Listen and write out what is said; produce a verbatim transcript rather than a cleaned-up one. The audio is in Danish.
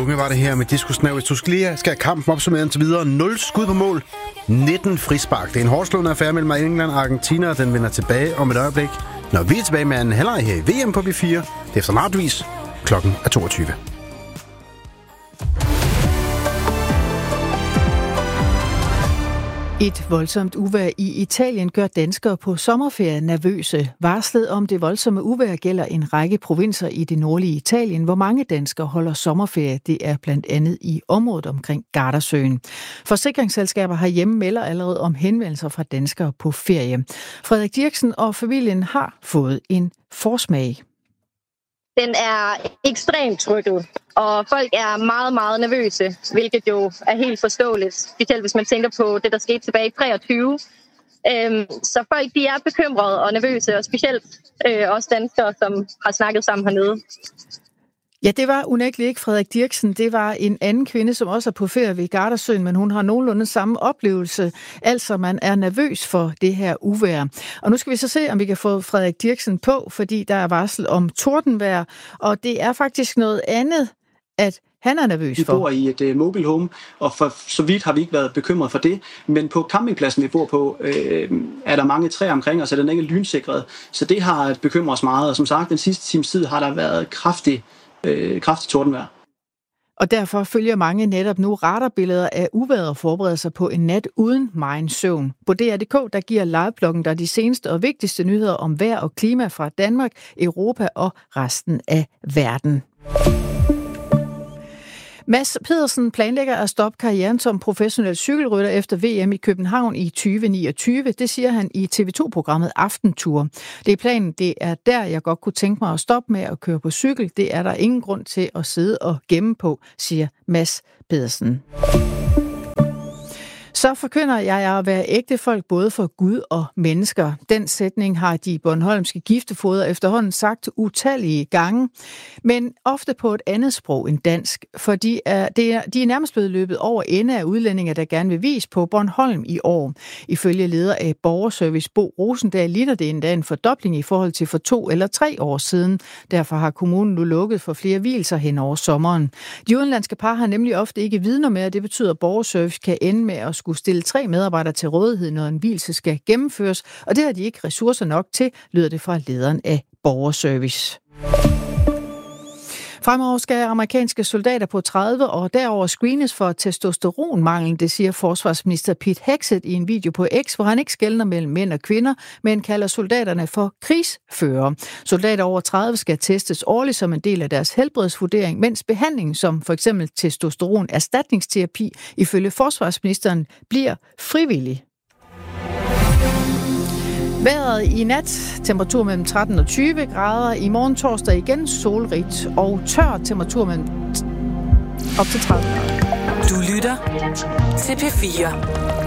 Bunge var det her med Diskusnav i Tusclia. Skal kampen opsummere til videre. nul skud på mål, nitten frispark. Det er en hårdslående affære mellem England og Argentina, og den vender tilbage om et øjeblik. Når vi er tilbage med anden halvleg her i V M på B fire, det er efter Martvis. Klokken er toogtyve. Et voldsomt uvejr i Italien gør danskere på sommerferie nervøse. Varslet om det voldsomme uvejr gælder en række provinser i det nordlige Italien, hvor mange danskere holder sommerferie. Det er blandt andet i området omkring Gardasøen. Forsikringsselskaber herhjemme melder allerede om henvendelser fra danskere på ferie. Frederik Dirksen og familien har fået en forsmag. Den er ekstremt trykket, og folk er meget, meget nervøse, hvilket jo er helt forståeligt, specielt hvis man tænker på det, der skete tilbage i treogtyve. Øhm, så folk de er bekymrede og nervøse, og specielt øh, også danskere, som har snakket sammen hernede. Ja, det var unægteligt ikke Frederik Dirksen. Det var en anden kvinde, som også er på ferie ved Gardasøen, men hun har nogenlunde samme oplevelse. Altså, man er nervøs for det her uvejr. Og nu skal vi så se, om vi kan få Frederik Dirksen på, fordi der er varsel om tordenvejr, og det er faktisk noget andet, at han er nervøs for. Vi bor i et uh, mobile home, og for så vidt har vi ikke været bekymret for det. Men på campingpladsen, vi bor på, øh, er der mange træer omkring os, så den er ikke lynsikret. Så det har bekymret os meget, og som sagt, den sidste times tid har der været kraftig Øh, kraftigt tordenvejr. Og derfor følger mange netop nu radarbilleder af uvejret og forbereder sig på en nat uden megen søvn. På D R punktum d k der giver livebloggen der de seneste og vigtigste nyheder om vejr og klima fra Danmark, Europa og resten af verden. Mads Pedersen planlægger at stoppe karrieren som professionel cykelrytter efter V M i København i tyve niogtyve. Det siger han i T V to-programmet Aftentour. Det er planen, det er der, jeg godt kunne tænke mig at stoppe med at køre på cykel. Det er der ingen grund til at sidde og gemme på, siger Mads Pedersen. Så forkynder jeg at være ægtefolk både for Gud og mennesker. Den sætning har de bornholmske giftefoder efterhånden sagt utallige gange, men ofte på et andet sprog end dansk, for de er, det er, de er nærmest blevet løbet over ende af udlændinge, der gerne vil vise på Bornholm i år. Ifølge leder af Borgerservice Bo Rosendal ligner det endda en fordobling i forhold til for to eller tre år siden. Derfor har kommunen nu lukket for flere vielser hen over sommeren. De udenlandske par har nemlig ofte ikke vidner med, og det betyder, at Borgerservice kan ende med at skulle stille tre medarbejdere til rådighed, når en vielse skal gennemføres, og det har de ikke ressourcer nok til, lyder det fra lederen af Borgerservice. Fremover skal amerikanske soldater på tredive og derover screenes for testosteronmangel, det siger forsvarsminister Pete Hegseth i en video på X, hvor han ikke skelner mellem mænd og kvinder, men kalder soldaterne for krigsførere. Soldater over tredive skal testes årligt som en del af deres helbredsvurdering, mens behandling som for eksempel testosteron erstatningsterapi ifølge forsvarsministeren bliver frivillig. Vejret i nat, temperatur mellem tretten og tyve grader. I morgen torsdag igen solrigt og tør, temperatur mellem op til tredive grader. Du lytter til P fire.